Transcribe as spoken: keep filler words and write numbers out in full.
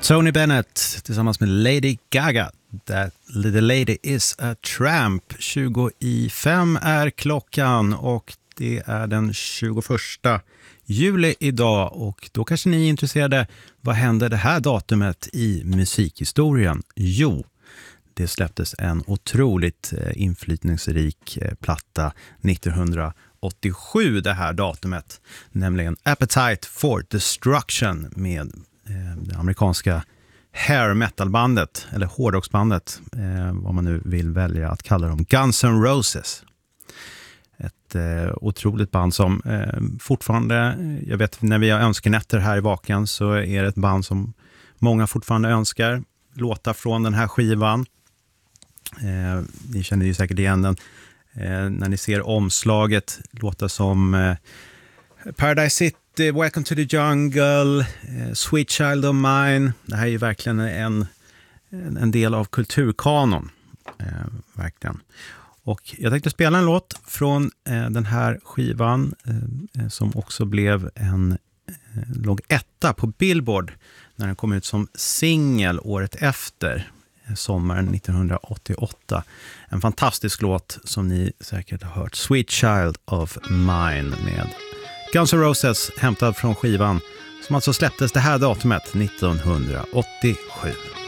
Tony Bennett tillsammans med Lady Gaga. That the lady is a tramp. tjugo i fem är klockan och det är den tjugoförsta juli idag. Och då kanske ni är intresserade, vad hände det här datumet i musikhistorien? Jo, det släpptes en otroligt inflytningsrik platta nittonhundraåttiosju det här datumet. Nämligen Appetite for Destruction med det amerikanska hair metal-bandet, eller hårdrocksbandet, eh, vad man nu vill välja att kalla dem, Guns N' Roses. Ett eh, otroligt band som eh, fortfarande, jag vet när vi har önskenätter här i Vaken så är det ett band som många fortfarande önskar låta från den här skivan. Eh, ni känner ju säkert igen den eh, när ni ser omslaget, låta som eh, Paradise City, Welcome to the Jungle, eh, Sweet Child of Mine. Det här är ju verkligen en, en del av kulturkanon. Eh, verkligen. Och jag tänkte spela en låt från eh, den här skivan eh, som också blev en eh, låg etta på Billboard när den kom ut som singel året efter, eh, sommaren nittonhundraåttioåtta. En fantastisk låt som ni säkert har hört, Sweet Child of Mine med Guns N' Roses, hämtad från skivan som alltså släpptes det här datumet nittonhundraåttiosju.